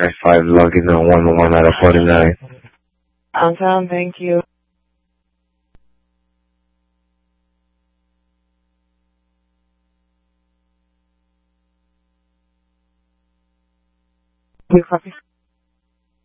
5 logging on 101 out of 49. Downtown, thank you. We copy.